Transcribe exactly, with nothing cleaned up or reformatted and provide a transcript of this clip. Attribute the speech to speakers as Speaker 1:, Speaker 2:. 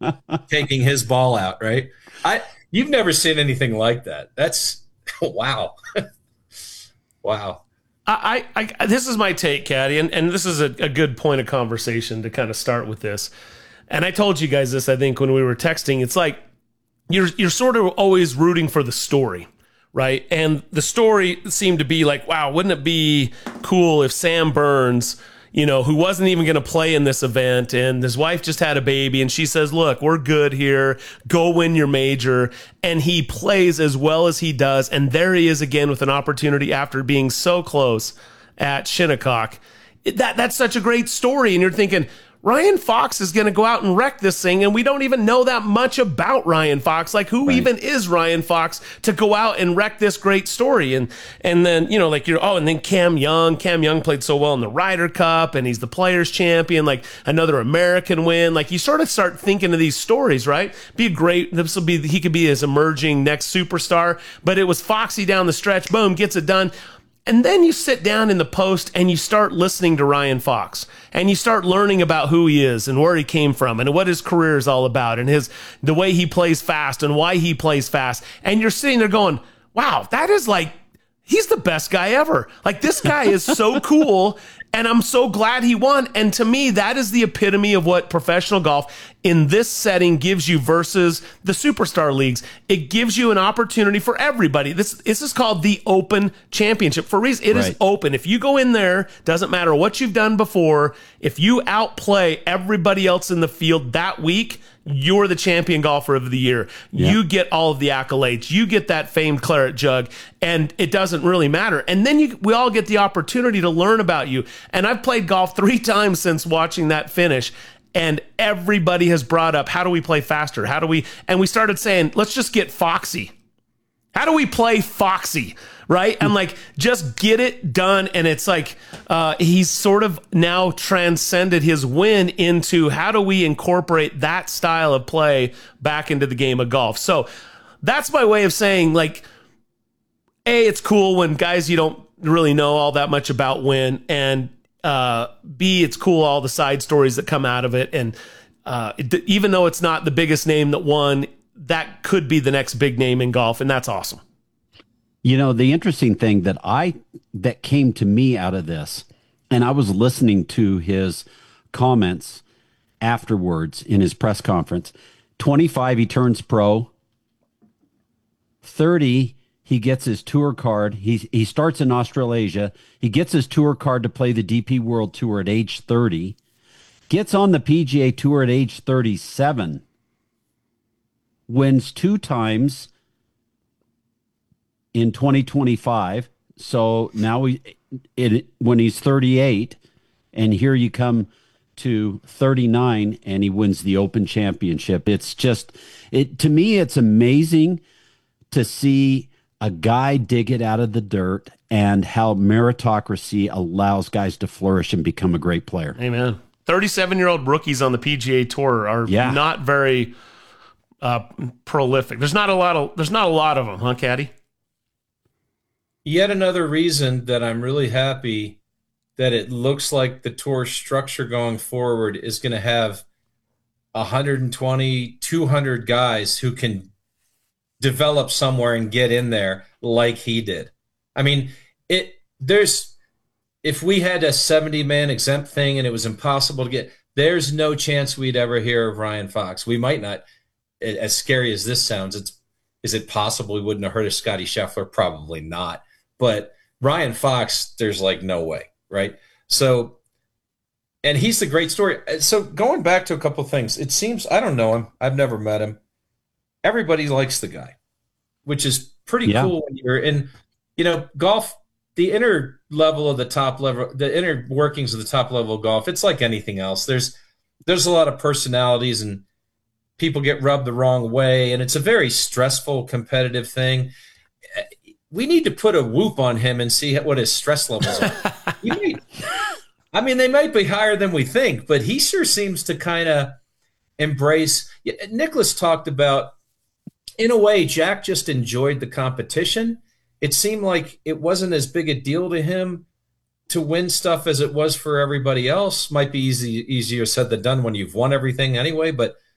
Speaker 1: taking his ball out, right? I You've never seen anything like that. That's wow. Wow.
Speaker 2: I, I, I, this is my take, Caddy, and, and this is a, a good point of conversation to kind of start with this. And I told you guys this, I think, when we were texting. It's like you're you're sort of always rooting for the story, right? And the story seemed to be like, wow, wouldn't it be cool if Sam Burns, you know, who wasn't even going to play in this event, and his wife just had a baby, and she says, look, we're good here. Go win your major. And he plays as well as he does. And there he is again with an opportunity after being so close at Shinnecock. That, that's such a great story. And you're thinking, Ryan Fox is going to go out and wreck this thing, and we don't even know that much about Ryan Fox. Like, who right. even is Ryan Fox to go out and wreck this great story? And and then, you know, like you're, oh, and then Cam Young. Cam Young played so well in the Ryder Cup, and he's the Players Champion, like another American win. Like, you sort of start thinking of these stories, right? Be a great, this will be, he could be his emerging next superstar, but it was Foxy down the stretch, boom, gets it done. And then you sit down in the post and you start listening to Ryan Fox, and you start learning about who he is and where he came from and what his career is all about and his the way he plays fast and why he plays fast. And you're sitting there going, wow, that is like, he's the best guy ever. Like, this guy is so cool, and I'm so glad he won. And to me, that is the epitome of what professional golf in this setting gives you versus the superstar leagues. It gives you an opportunity for everybody. This this is called the Open Championship for a reason. It right. is open. If you go in there, doesn't matter what you've done before, if you outplay everybody else in the field that week, you're the champion golfer of the year. Yeah. You get all of the accolades. You get that famed claret jug, and it doesn't really matter. And then you, we all get the opportunity to learn about you. And I've played golf three times since watching that finish, and everybody has brought up, how do we play faster? How do we, and we started saying, let's just get Foxy. How do we play Foxy? Right? And like, just get it done. And it's like, uh, he's sort of now transcended his win into how do we incorporate that style of play back into the game of golf? So that's my way of saying, like, A, it's cool when guys you don't really know all that much about win, and uh, B, it's cool all the side stories that come out of it. And uh, it, even though it's not the biggest name that won, that could be the next big name in golf, and that's awesome.
Speaker 3: You know, the interesting thing that I that came to me out of this, and I was listening to his comments afterwards in his press conference. twenty-five, he turns pro. thirty, he gets his tour card. He he starts in Australasia. He gets his tour card to play the D P World Tour at age thirty. Gets on the P G A Tour at age thirty-seven. Wins two times in twenty twenty-five. So now we, it, when he's thirty-eight, and here you come to thirty-nine, and he wins the Open Championship. It's just, it to me, it's amazing to see a guy dig it out of the dirt, and how meritocracy allows guys to flourish and become a great player.
Speaker 2: Amen. thirty-seven-year-old rookies on the P G A Tour are yeah. not very uh, prolific. There's not a lot of there's not a lot of them, huh, Caddy?
Speaker 1: Yet another reason that I'm really happy that it looks like the tour structure going forward is going to have one hundred twenty, two hundred guys who can develop somewhere and get in there like he did. I mean, it there's if we had a seventy-man exempt thing and it was impossible to get, there's no chance we'd ever hear of Ryan Fox. We might not. As scary as this sounds, it's is it possible we wouldn't have heard of Scotty Scheffler? Probably not. But Ryan Fox, there's like no way, right? So, and he's the great story. So going back to a couple of things, it seems, I don't know him. I've never met him. Everybody likes the guy, which is pretty yeah. cool when you're in, you know, golf, the inner level of the top level, the inner workings of the top level of golf, it's like anything else. There's, there's a lot of personalities, and people get rubbed the wrong way, and it's a very stressful, competitive thing. We need to put a whoop on him and see what his stress levels are. He might, I mean, they might be higher than we think, but he sure seems to kind of embrace. Nicklaus talked about, in a way, Jack just enjoyed the competition. It seemed like it wasn't as big a deal to him to win stuff as it was for everybody else. Might be easy, easier said than done when you've won everything anyway, but